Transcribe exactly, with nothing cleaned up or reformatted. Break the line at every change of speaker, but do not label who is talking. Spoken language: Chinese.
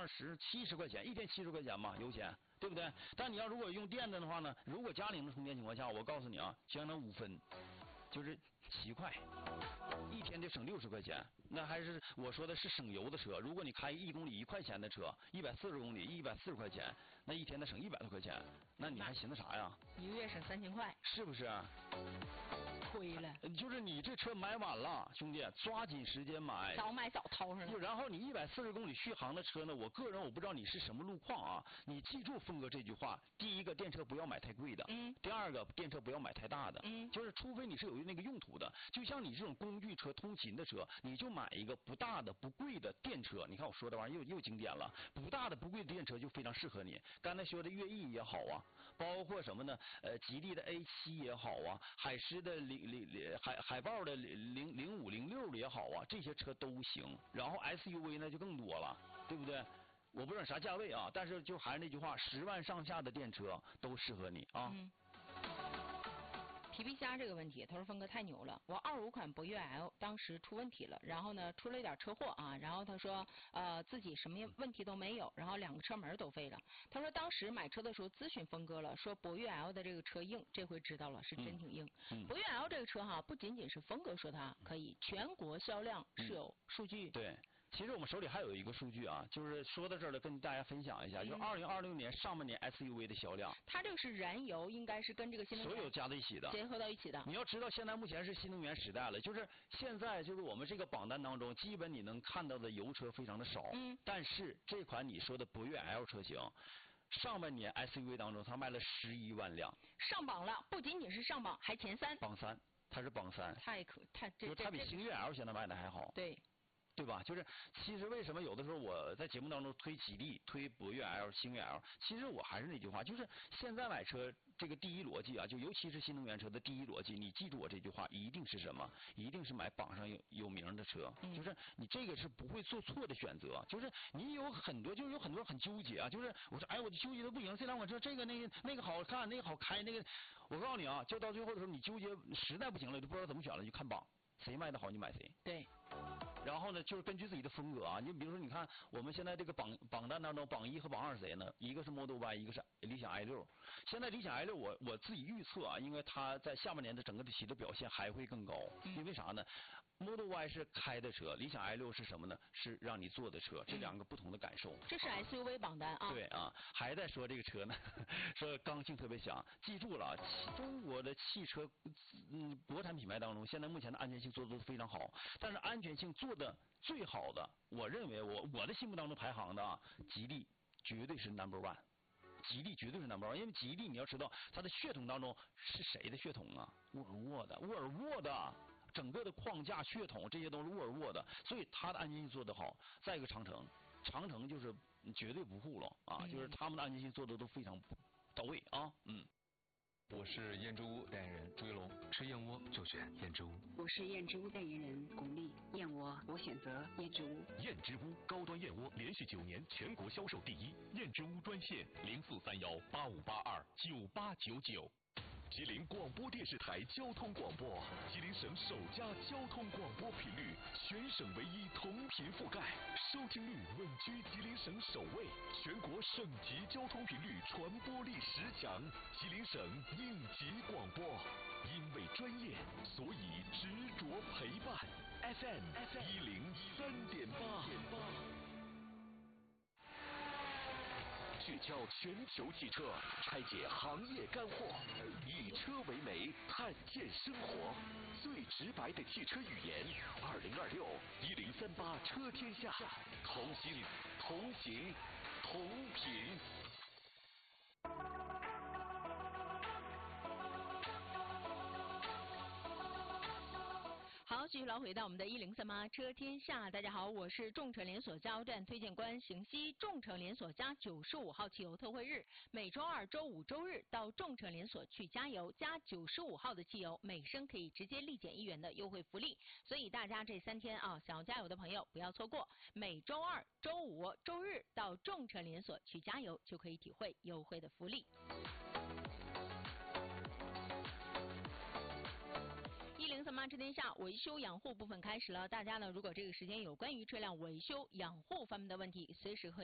二十七十块钱，一天七十块钱嘛，油钱，对不对？但你要如果用电的话呢，如果家里能充电情况下，我告诉你啊，节能五分，就是七块，一天得省六十块钱。那还是我说的是省油的车，如果你开一公里一块钱的车，一百四十公里一百四十块钱，那一天得省一百多块钱，那你还寻思啥呀？
一个月省三千块，
是不是？
亏了。
就是你这车买晚了，兄弟，抓紧时间买，
早买早掏上了。
然后你一百四十公里续航的车呢，我个人我不知道你是什么路况啊，你记住峰哥这句话：第一个，电车不要买太贵的；
嗯。
第二个，电车不要买太大的。
嗯。
就是除非你是有那个用途的，就像你这种工具车、通勤的车，你就买一个不大的、不贵的电车。你看我说这玩意儿又又经典了，不大的、不贵的电车就非常适合你。刚才说的悦翼也好啊，包括什么呢？呃，吉利的 A 七也好啊，海狮的零零零海海豹的零零五零六也好啊，这些车都行。然后 S U V 呢就更多了，对不对？我不知道啥价位啊，但是就还是那句话，十万上下的电车都适合你啊。
嗯。皮皮虾这个问题，他说峰哥太牛了，我二五款博越 L 当时出问题了，然后呢出了一点车祸啊，然后他说呃自己什么问题都没有，然后两个车门都废了。他说当时买车的时候咨询峰哥了，说博越 L 的这个车硬，这回知道了，是真挺硬。嗯嗯、博越 L 这个车哈，不仅仅是峰哥说它可以，全国销量是有数据。
嗯、对。其实我们手里还有一个数据啊，就是说到这儿了，跟大家分享一下，嗯、就是二零二六年上半年 S U V 的销量。
它这个是燃油，应该是跟这个新能源
所有加在一起的，
结合到一起的。
你要知道，现在目前是新能源时代了，就是现在就是我们这个榜单当中，基本你能看到的油车非常的少。嗯。但是这款你说的博越 L 车型，上半年 S U V 当中它卖了十一万辆，
上榜了，不仅仅是上榜，还前三。
榜三，它是榜三。
太可太这
就是它比星越 L 现在卖的还好。
对。
对吧？就是其实为什么有的时候我在节目当中推吉利、推博越 L、星越 L， 其实我还是那句话，就是现在买车这个第一逻辑啊，就尤其是新能源车的第一逻辑，你记住我这句话，一定是什么？一定是买榜上有有名的车，嗯、就是你这个是不会做错的选择。就是你有很多，就是有很多人很纠结啊，就是我说哎，我就纠结的不行，这两款车这个那个那个好看，那个好开，那个我告诉你啊，就到最后的时候你纠结实在不行了，就不知道怎么选了，就看榜，谁卖的好你买谁。
对。
然后呢，就是根据自己的风格啊，你比如说，你看我们现在这个榜榜单当中，榜一和榜二是谁呢？一个是 Model Y， 一个是理想 i 六。现在理想 i 六，我我自己预测啊，因为它在下半年的整个的期的表现还会更高。嗯、因为啥呢 ？Model Y 是开的车，理想 i 六是什么呢？是让你坐的车，这两个不同的感受。
这是 S U V 榜单啊。
对啊，还在说这个车呢，说刚性特别强。记住了，中国的汽车嗯国产品牌当中，现在目前的安全性做的都非常好，但是安全性做的最好的，我认为我我的心目当中排行的啊，吉利绝对是 number one， 吉利绝对是 number one， 因为吉利你要知道它的血统当中是谁的血统啊？沃尔沃的，沃尔沃的，整个的框架血统这些都是沃尔沃的，所以它的安全性做得好。再一个长城，长城就是绝对不糊弄啊，嗯、就是他们的安全性做的都非常到位啊，嗯。
我是燕之屋代言人朱一龙，吃燕窝就选燕之屋。
我是燕之屋代言人巩俐，燕窝我选择燕之屋。
燕之屋高端燕窝连续九年全国销售第一，燕之屋专线零四三幺八五八二九八九九。吉林广播电视台交通广播，吉林省首家交通广播频率，全省唯一同频覆盖，收听率稳居吉林省首位，全国省级交通频率传播力十强，吉林省应急广播，因为专业，所以执着陪伴。F M 一零三点八。聚焦全球汽车，拆解行业干货，以车为媒，探见生活，最直白的汽车语言。二零二六一零三八车天下，同心同行同品。
好，继续来回到我们的一零三八车天下。大家好，我是众诚连锁加油站推荐官邢西。众诚连锁加九十五号汽油特惠日，每周二、周五、周日到众诚连锁去加油，加九十五号的汽油，每升可以直接立减一元的优惠福利。所以大家这三天啊，想要加油的朋友不要错过，每周二、周五、周日到众诚连锁去加油，就可以体会优惠的福利。一零三八车天下维修养护部分开始了，大家呢如果这个时间有关于车辆维修养护方面的问题，随时可以